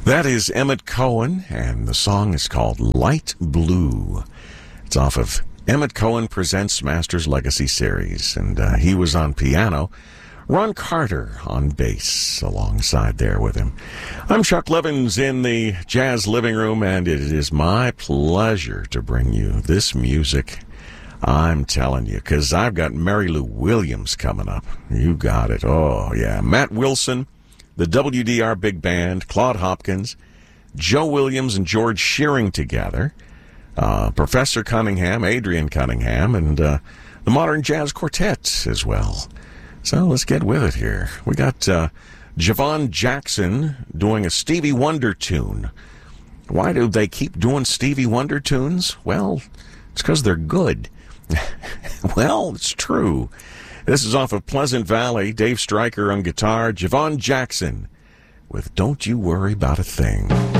That is Emmett Cohen, and the song is called Light Blue. It's off of Emmett Cohen Presents Masters Legacy Series, and he was on piano. Ron Carter on bass alongside there with him. I'm Chuck Levins in the Jazz Living Room, and it is my pleasure to bring you this music. I'm telling you, because I've got Mary Lou Williams coming up. You got it. Oh, yeah. Matt Wilson, the WDR Big Band, Claude Hopkins, Joe Williams and George Shearing together, Professor Cunningham, Adrian Cunningham, and the Modern Jazz Quartet as well. So let's get with it here. We got Javon Jackson doing a Stevie Wonder tune. Why do they keep doing Stevie Wonder tunes? Well, it's because they're good. Well, it's true. This is off of Pleasant Valley. Dave Stryker on guitar. Javon Jackson with Don't You Worry About a Thing.